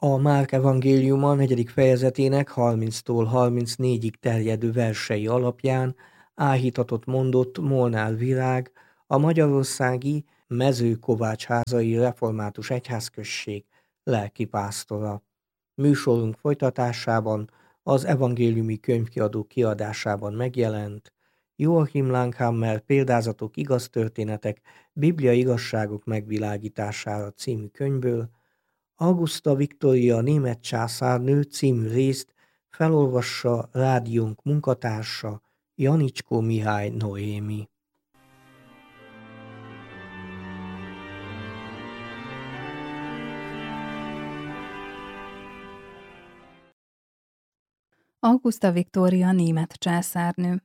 A Márk evangéliuma 4. fejezetének 30-tól 34-ig terjedő versei alapján áhítatot mondott Molnár Virág, a magyarországi Mezőkovácsházai Református Egyházközség lelkipásztora. Műsorunk folytatásában az evangéliumi könyvkiadó kiadásában megjelent Joachim Langhammer Példázatok, igaz történetek, bibliai igazságok megvilágítására című könyvből Auguszta Viktória német császárnő című részt felolvassa rádiónk munkatársa Janicskó Mihály Noémi. Auguszta Viktória német császárnő.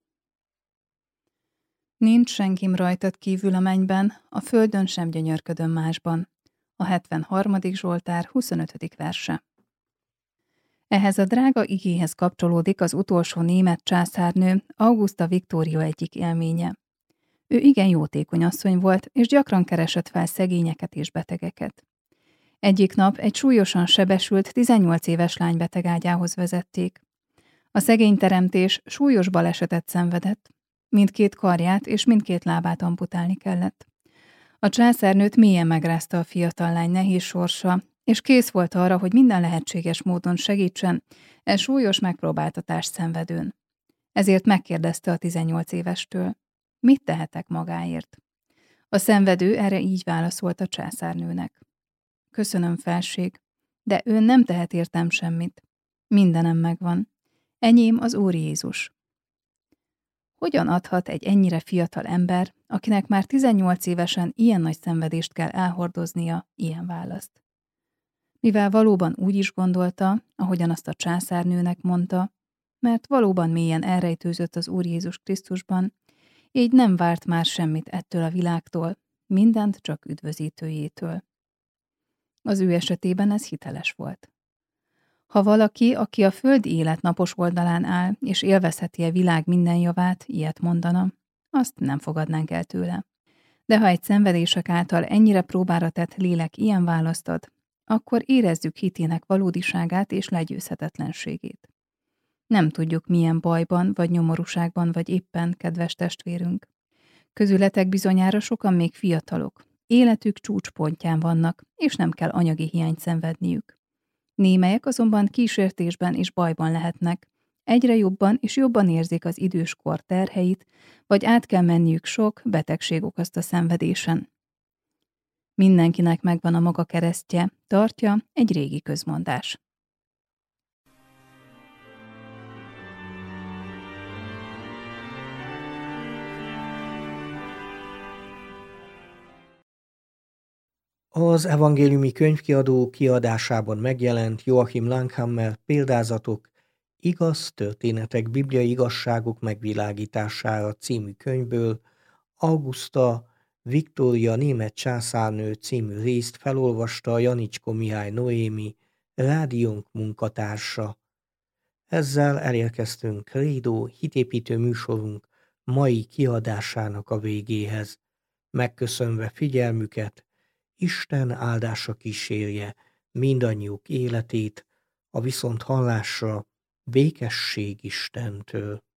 Nincs senkim rajtad kívül a mennyben, a földön sem gyönyörködöm másban. A 73. Zsoltár 25. verse. Ehhez a drága igéhez kapcsolódik az utolsó német császárnő, Auguszta Viktória egyik élménye. Ő igen jótékony asszony volt, és gyakran keresett fel szegényeket és betegeket. Egyik nap egy súlyosan sebesült 18 éves lány betegágyához vezették. A szegény teremtés súlyos balesetet szenvedett. Mindkét karját és mindkét lábát amputálni kellett. A császárnőt mélyen megrázta a fiatal lány nehéz sorsa, és kész volt arra, hogy minden lehetséges módon segítsen súlyos megpróbáltatást szenvedőn. Ezért megkérdezte a 18 évestől, mit tehetek magáért? A szenvedő erre így válaszolt a császárnőnek. Köszönöm, felség, de ön nem tehet értem semmit. Mindenem megvan. Enyém az Úr Jézus. Hogyan adhat egy ennyire fiatal ember, akinek már 18 évesen ilyen nagy szenvedést kell elhordoznia, ilyen választ? Mivel valóban úgy is gondolta, ahogyan azt a császárnőnek mondta, mert valóban mélyen elrejtőzött az Úr Jézus Krisztusban, így nem várt már semmit ettől a világtól, mindent csak üdvözítőjétől. Az ő esetében ez hiteles volt. Ha valaki, aki a földi élet napos oldalán áll, és élvezheti a világ minden javát, ilyet mondana, azt nem fogadnánk el tőle. De ha egy szenvedések által ennyire próbára tett lélek ilyen választ ad, akkor érezzük hitének valódiságát és legyőzhetetlenségét. Nem tudjuk, milyen bajban, vagy nyomorúságban vagy éppen, kedves testvérünk. Közületek bizonyára sokan még fiatalok, életük csúcspontján vannak, és nem kell anyagi hiányt szenvedniük. Némelyek azonban kísértésben és bajban lehetnek, egyre jobban és jobban érzik az időskor terheit, vagy át kell menniük sok betegség okozta szenvedésen. Mindenkinek megvan a maga keresztje, tartja egy régi közmondás. Az evangéliumi könyvkiadó kiadásában megjelent Joachim Langhammer Példázatok, igaz történetek, bibliai igazságok megvilágítására című könyvből Auguszta Viktória német császárnő című részt felolvasta Janicskó Mihály Noémi, rádiónk munkatársa. Ezzel elérkeztünk Credo hitépítő műsorunk mai kiadásának a végéhez. Megköszönve figyelmüket, Isten áldása kísérje mindannyiuk életét, a viszonthallásra, békesség Istentől.